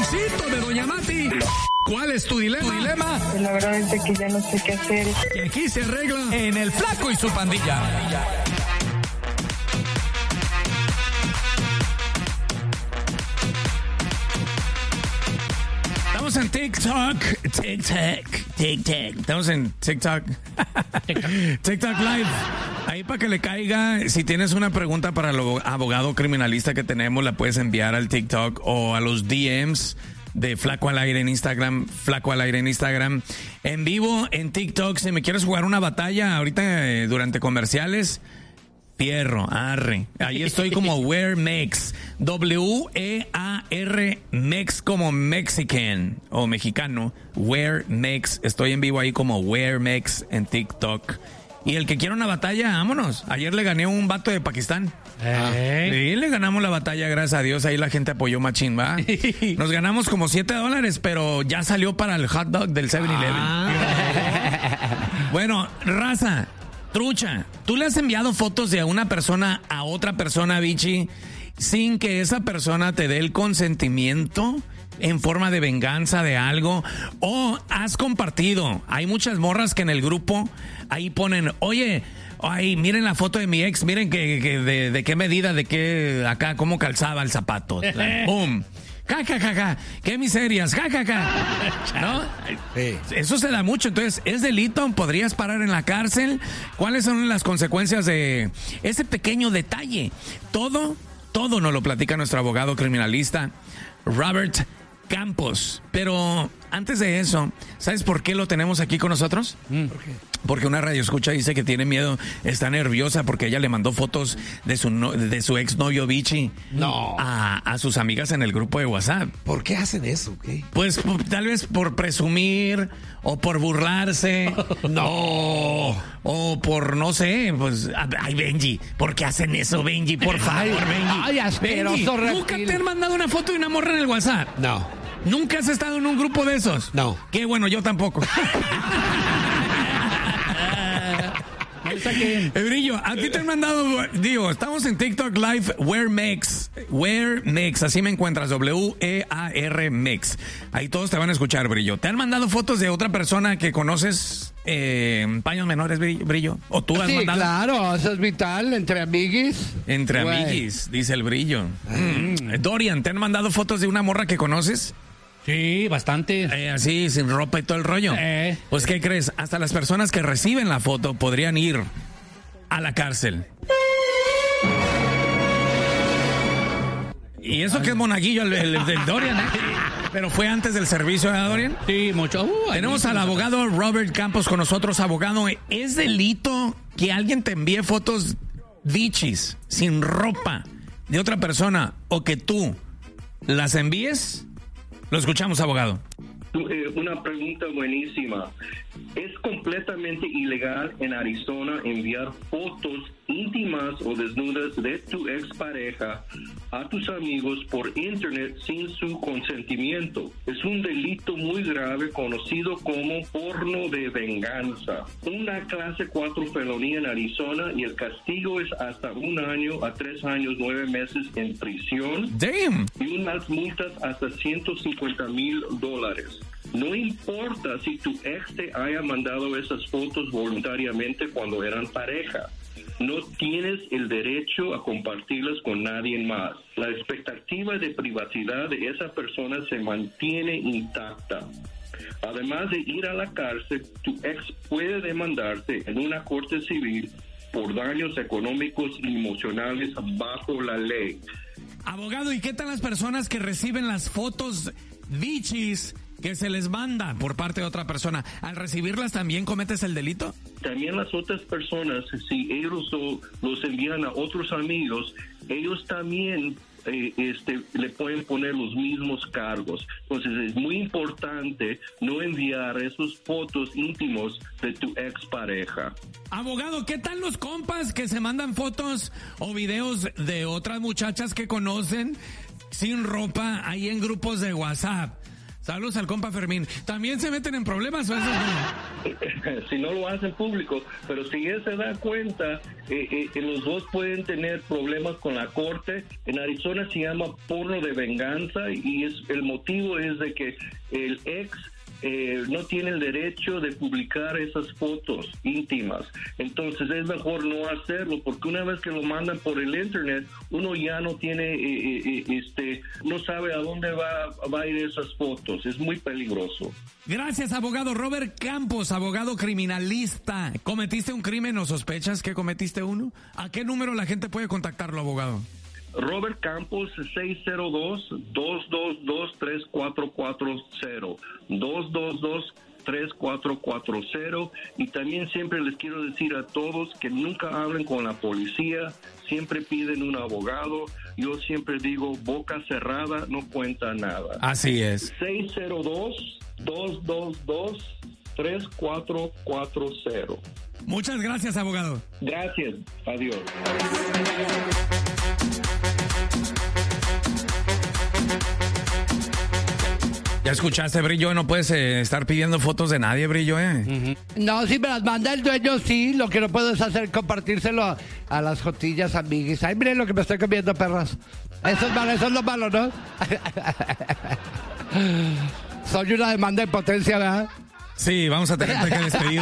Diosito de Doña Mati. ¿Cuál es tu dilema? La verdad es de que ya no sé qué hacer. Y aquí se arregla En El Flaco y su pandilla. Estamos en TikTok. Estamos en TikTok. TikTok Live. Ahí para que le caiga. Si tienes una pregunta para el abogado criminalista que tenemos, la puedes enviar al TikTok o a los DMs de Flaco al Aire en Instagram. Flaco al Aire en Instagram. En vivo en TikTok. Si me quieres jugar una batalla ahorita durante comerciales, fierro, arre. Ahí estoy como Wear Mex. W-E-A-R Mex como Mexican o mexicano. Wear Mex. Estoy en vivo ahí como Wear Mex en TikTok. Y el que quiera una batalla, vámonos. Ayer le gané a un vato de Pakistán. Sí, le ganamos la batalla, gracias a Dios. Ahí la gente apoyó machín, ¿va? Nos ganamos como $7, pero ya salió para el hot dog del 7-Eleven. Bueno, raza, trucha, ¿tú le has enviado fotos de una persona a otra persona, bichi, sin que esa persona te dé el consentimiento en forma de venganza de algo? ¿O has compartido? Hay muchas morras que en el grupo ahí ponen, oye, ay, miren la foto de mi ex, miren de qué medida, de qué acá, cómo calzaba el zapato. ¡Bum! ¡Ja, ja, ja, ja! ¡Qué miserias! ¡Ja, ja, ja! ¿No? Sí. Eso se da mucho. Entonces, ¿es delito? ¿Podrías parar en la cárcel? ¿Cuáles son las consecuencias de ese pequeño detalle? Todo nos lo platica nuestro abogado criminalista, Robert Campos. Pero antes de eso, ¿sabes por qué lo tenemos aquí con nosotros? ¿Por qué? Porque una radioescucha dice que tiene miedo, está nerviosa porque ella le mandó fotos de su exnovio Vichy a sus amigas en el grupo de WhatsApp. ¿Por qué hacen eso? ¿Qué? Pues tal vez por presumir o por burlarse. O por, no sé, pues, ay, Benji, ¿por qué hacen eso, Benji? Por favor, Benji. Ay, asqueroso, Benji, ¿nunca te han mandado una foto de una morra en el WhatsApp? No. ¿Nunca has estado en un grupo de esos? No. Qué bueno, yo tampoco. Brillo, a ti te han mandado, digo, estamos en TikTok Live, Wear Mex, así me encuentras, W-E-A-R Mex. Ahí todos te van a escuchar, Brillo. ¿Te han mandado fotos de otra persona que conoces paños menores, Brillo? ¿O tú has mandado? Claro, eso es vital, entre amiguis. Entre amiguis, dice el Brillo. Dorian, ¿te han mandado fotos de una morra que conoces? Sí, bastante. Así, sin ropa y todo el rollo. Pues, ¿qué crees? Hasta las personas que reciben la foto podrían ir a la cárcel. Y eso que es monaguillo el del Dorian, ¿eh? Pero fue antes del servicio, ¿eh, Dorian? Sí, mucho. Tenemos al abogado Robert Campos con nosotros. Abogado, ¿es delito que alguien te envíe fotos bichis, sin ropa, de otra persona, o que tú las envíes? Lo escuchamos, abogado. Una pregunta buenísima. ¿Es completamente ilegal en Arizona enviar fotos íntimas o desnudas de tu expareja a tus amigos por internet sin su consentimiento? Es un delito muy grave conocido como porno de venganza. Una clase 4 felonía en Arizona y el castigo es hasta 1 año a 3 años 9 meses en prisión. Damn. Y unas multas hasta $150,000. No importa si tu ex te haya mandado esas fotos voluntariamente cuando eran pareja. No tienes el derecho a compartirlas con nadie más. La expectativa de privacidad de esa persona se mantiene intacta. Además de ir a la cárcel, tu ex puede demandarte en una corte civil por daños económicos y emocionales bajo la ley. Abogado, ¿y qué tal las personas que reciben las fotos bichis que se les manda por parte de otra persona? ¿Al recibirlas también cometes el delito? También las otras personas, si ellos los envían a otros amigos, ellos también le pueden poner los mismos cargos. Entonces es muy importante no enviar esos fotos íntimos de tu expareja. Abogado, ¿qué tal los compas que se mandan fotos o videos de otras muchachas que conocen sin ropa ahí en grupos de WhatsApp? Saludos al compa Fermín. ¿También se meten en problemas o eso no? Si no lo hacen público, pero si él se da cuenta, los dos pueden tener problemas con la corte. En Arizona se llama porno de venganza y el motivo es de que el ex no tiene el derecho de publicar esas fotos íntimas. Entonces es mejor no hacerlo, porque una vez que lo mandan por el internet, uno ya no tiene, no sabe a dónde va a ir esas fotos. Es muy peligroso. Gracias, abogado Robert Campos, abogado criminalista. ¿Cometiste un crimen o sospechas que cometiste uno? ¿A qué número la gente puede contactarlo, abogado? Robert Campos, 602-222-3440, 222-3440. Y también siempre les quiero decir a todos que nunca hablen con la policía, siempre piden un abogado. Yo siempre digo, boca cerrada no cuenta nada. Así es. 602-222-3440. Muchas gracias, abogado. Gracias, adiós. Ya escuchaste, Brillo, no puedes estar pidiendo fotos de nadie, Brillo, No, si me las manda el dueño, sí. Lo que no puedo es hacer compartírselo a las jotillas, amiguis. Ay, miren lo que me estoy comiendo, perras. Eso es malo, eso es lo malo, ¿no? Soy una demanda de potencia, ¿verdad? Sí, vamos a tenerte que despedir.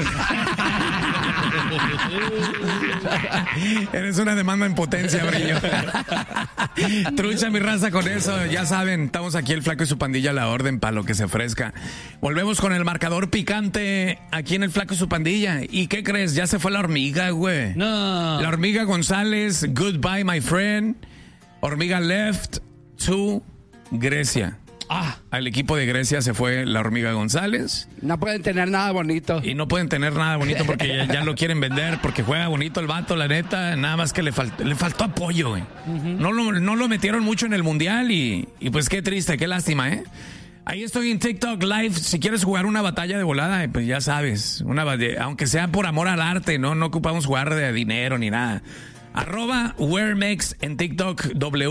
Eres una demanda en potencia, Brillo. Trucha mi raza con eso. Ya saben, estamos aquí el Flaco y su pandilla a la orden para lo que se ofrezca. Volvemos con el marcador picante aquí en el Flaco y su pandilla. ¿Y qué crees? Ya se fue la hormiga, güey. No. La hormiga González, goodbye, my friend. Hormiga left to Grecia. Al equipo de Grecia se fue la hormiga González. No pueden tener nada bonito. Y no pueden tener nada bonito porque ya lo quieren vender, porque juega bonito el vato, la neta. Nada más que le faltó apoyo, güey. No lo metieron mucho en el mundial y pues qué triste, qué lástima, ¿eh? Ahí estoy en TikTok Live. Si quieres jugar una batalla de volada, pues ya sabes. Aunque sea por amor al arte, no ocupamos jugar de dinero ni nada. @WearMex en TikTok,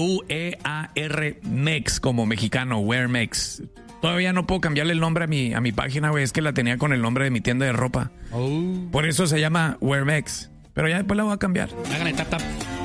WEARMex como mexicano, WearMex. Todavía no puedo cambiarle el nombre a mi página, güey. Es que la tenía con el nombre de mi tienda de ropa. Por eso se llama WearMex. Pero ya después la voy a cambiar. Háganle tap tap.